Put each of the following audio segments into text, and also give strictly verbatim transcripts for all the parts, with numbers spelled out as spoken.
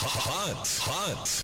Hot, hot.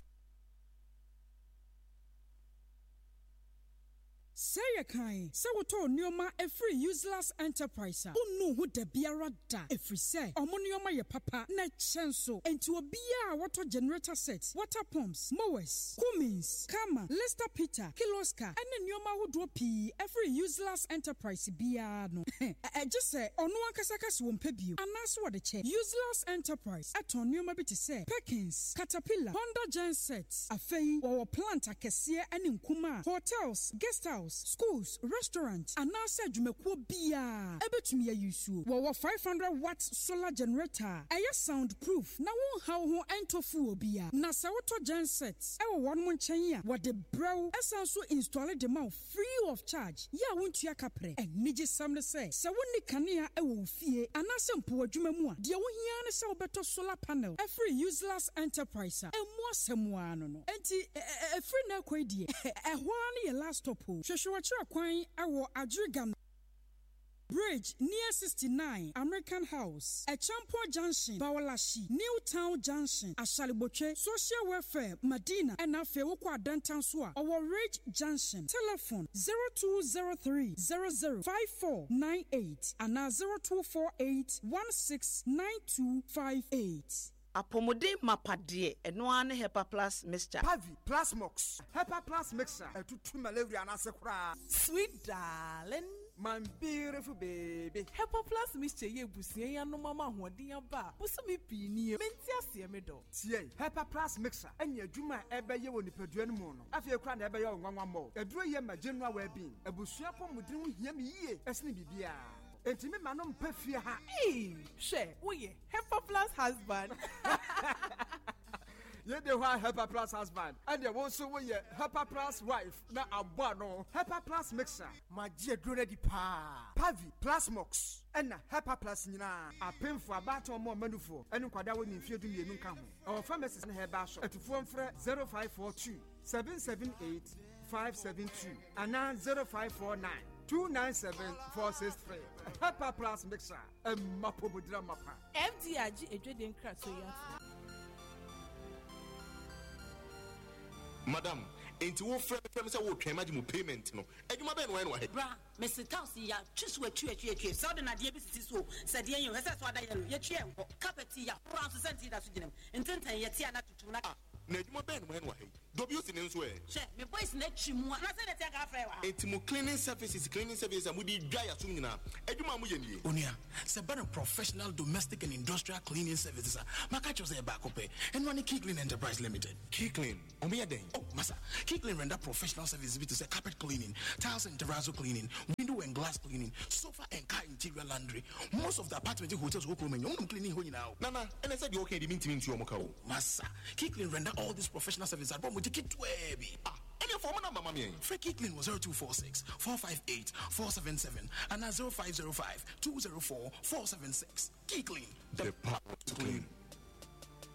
Say a kind, so what Nioma a free useless enterprise. Oh no, who the biara da. If we say, Omonioma your papa, net chanso, and to a beer water generator sets, water pumps, mowers, Cummins, Kama, Lester Peter, Kiloska, and then Nioma who drop P every useless enterprise biano. I just say, on one Kasakas won't pay you, and that's what the check. Useless enterprise at on Nioma bit say, Perkins, Caterpillar, Honda Gen sets, a fay, or plant a cassia and in Kuma, hotels, guest house. Schools, restaurants, and now said you make what beer. Ebetumi yusu. Wawa five hundred watts solar generator. Aya soundproof. Na won how ho ento fu beer. Na sawoto gensets. Ewa one mon chenya. What the bro. Esan so install the mouth free of charge. Ya won't ya capre. And niji samde say. Sa woni kania ewo fie. Anasem po adwuma mu a. Dia wo hia ne sa obeto solar panel. A free useless enterprise. E mo semwa no no. Enti e free na kwedie. E ho na ye last stop. Shwashwachira kwan awo Adrigam Bridge near sixty-nine American House, a Champo Junction, Bawalashi, Newtown Junction, Ashaliboche, Social Welfare, Medina, and Afewokwa Denton Swa, our Ridge Junction. Telephone zero two zero three zero zero five four nine eight and zero two four eight one six nine two five eight. Apomode mapade eno ane Hepa Plus mixture. Pavi Plus Mox. Hepa Plus mixture. Etu tu malaria na sekura. Sweet darling, my beautiful baby. Hepa Plus mixture ye busie ya no mama hoden aba. Busumi pini menti ase me do. Tie Hepa Plus mixture. Enya adwuma ebe ye woni padua no mu no. Afie kura na ebe ye nwanwa mo. Eduro ye ma general well-being. Ebusua pomudin ho hia me yie. Esne bibia. Entimi manom pefia ha. Hey, she, oye, Hepa Plus husband. Ye de wa Hepa Plus husband. And they won so we Hepa Plus wife. Na abwa no. Hepa Plus mixer. Ma je drone di pa. Pavi Plus Mox. And na Hepa Plus nyina. Apem for abato mo manufo. Enu kwada woni mfie du mienu nka ho. Our pharmacist na Heba shop. Etufo mfre zero five four two seven seven eight five seven two. Ana zero five four nine two nine seven four six three. Hepa Plus mixer. E mapo budra mapa. M D R G edweden kra so ya. Madam, ain't you friend from say what imagine payment no. Eduma ben wen wa he. Bra, Mister Tausi ya choose we tue tue tue. So na de bi so. Said ye you say so ada ye ye tue enko. Carpet ya France senti da so ginem. Ententen ye tia na tutu na. Na eduma ben wen wa he. W C nso e. She, me boys na chimu. Na say na tia ka afre wa. Enti cleaning services, cleaning services amudi dwa ya sum nyina. Eduma mu ye nie. Onia, se better professional domestic and industrial cleaning services. Maka chose e back up e. And one Key Clean Enterprise Limited. Key Clean. Omi ya den. Oh, masa. Key Clean render professional services to say carpet cleaning, tiles and terrazzo cleaning, window and glass cleaning, sofa and car interior laundry. Most of the apartment hotels will come in. You cleaning ho now. Nana, and I said you okay, the mean to mean to your mokao. Masa. Key Clean render all these professional services at one with ticket to baby. Ah, and your phone number, mammy. Free Key Clean was zero two four six four five eight four seven seven and zero five zero five two zero four four seven six. Key Clean. The power to clean.